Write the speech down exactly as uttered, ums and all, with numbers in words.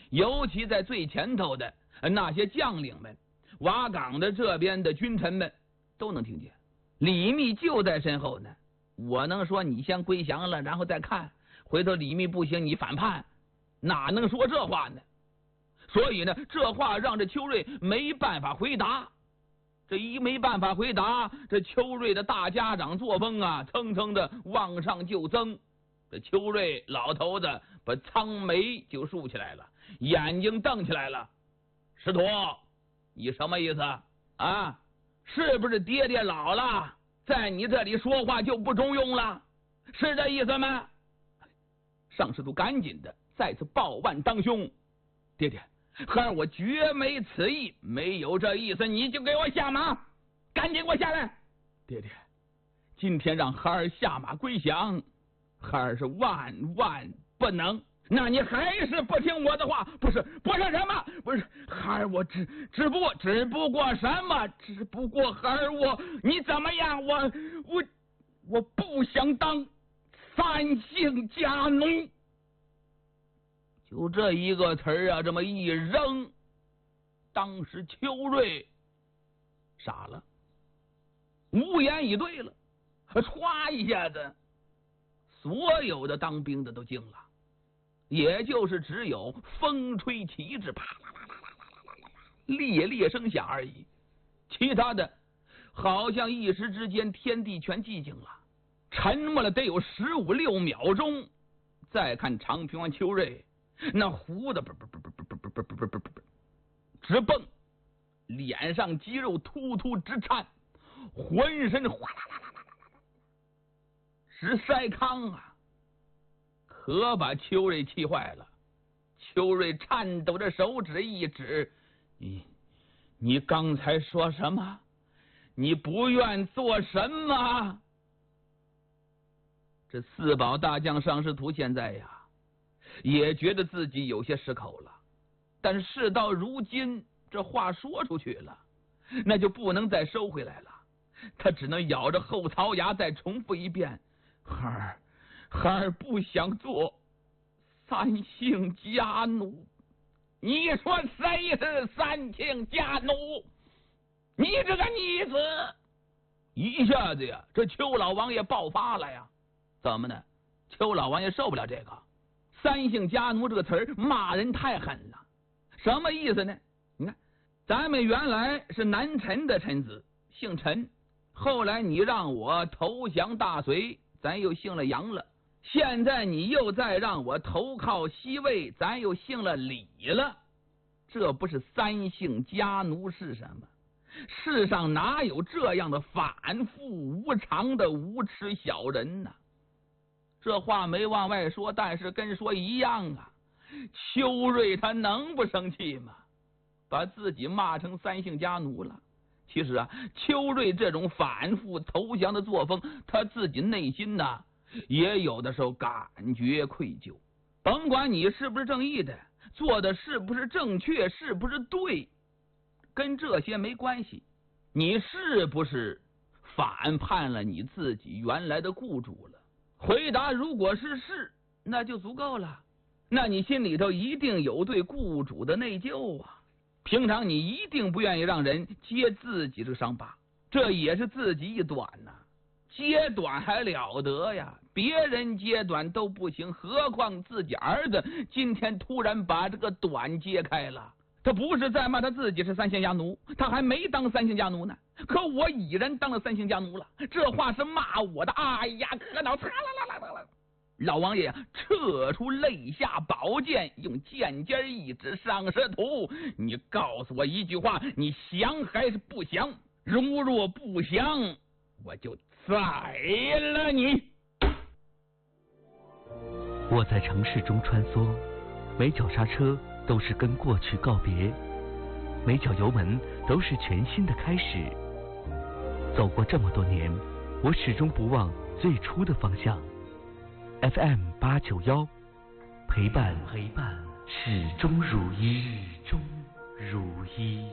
尤其在最前头的那些将领们，瓦岗的这边的君臣们都能听见。李密就在身后呢，我能说你先归降了，然后再看，回头李密不行，你反叛，哪能说这话呢？所以呢，这话让这邱瑞没办法回答。这一没办法回答，这邱瑞的大家长作风啊，蹭蹭的往上就增。这邱瑞老头子把苍眉就竖起来了，眼睛瞪起来了。师徒，你什么意思啊？是不是爹爹老了，在你这里说话就不中用了？是这意思吗？尚师徒赶紧的再次抱腕当胸，爹爹，孩儿我绝没此意，没有这意思，你就给我下马，赶紧给我下来！爹爹，今天让孩儿下马归降，孩儿是万万不能。那你还是不听我的话？不是，不是什么？不是，孩儿我只只不过只不过什么？只不过孩儿我你怎么样？我我我不想当三姓家奴。就这一个词儿啊，这么一扔，当时邱瑞傻了，无言以对了。歘一下子，所有的当兵的都惊了，也就是只有风吹旗帜，啪啦啦啦啦啦啦，烈烈声响而已。其他的，好像一时之间天地全寂静了，沉默了得有十五六秒钟。再看长平王邱瑞，那胡子不不不不不不不不不不不直蹦，脸上肌肉突突直颤，浑身哗啦啦啦啦啦直筛糠啊！可把邱瑞气坏了。邱瑞颤抖着手指一指：“你你刚才说什么？你不愿做什么？”这四宝大将尚师徒现在呀，也觉得自己有些失口了，但事到如今，这话说出去了，那就不能再收回来了。他只能咬着后槽牙再重复一遍：“孩儿，孩儿不想做三姓家奴。”你说谁是三姓家奴？你这个逆子！一下子呀，这邱老王爷爆发了呀！怎么呢？邱老王爷受不了这个三姓家奴这个词儿，骂人太狠了。什么意思呢？你看，咱们原来是南陈的臣子，姓陈，后来你让我投降大隋，咱又姓了杨了。现在你又再让我投靠西魏，咱又姓了李了。这不是三姓家奴是什么？世上哪有这样的反复无常的无耻小人呢？这话没往外说，但是跟说一样啊。邱瑞他能不生气吗？把自己骂成三姓家奴了。其实啊，邱瑞这种反复投降的作风，他自己内心呢也有的时候感觉愧疚。甭管你是不是正义的，做的是不是正确，是不是对，跟这些没关系。你是不是反叛了你自己原来的雇主了？回答如果是是，那就足够了。那你心里头一定有对雇主的内疚啊。平常你一定不愿意让人揭自己这伤疤，这也是自己一短呐、啊。揭短还了得呀，别人揭短都不行，何况自己儿子今天突然把这个短揭开了。他不是在骂他自己是三姓家奴，他还没当三姓家奴呢，可我已然当了三姓家奴了，这话是骂我的。哎呀，可恼！擦啦啦啦啦！老王爷撤出肋下宝剑，用剑尖一指尚师徒：“你告诉我一句话，你降还是不降？如若不降，我就宰了你！” 我在城市中穿梭，每脚刹车都是跟过去告别，每脚油门都是全新的开始。走过这么多年，我始终不忘最初的方向。F M 八九幺，陪伴陪伴始终如一，始终如一。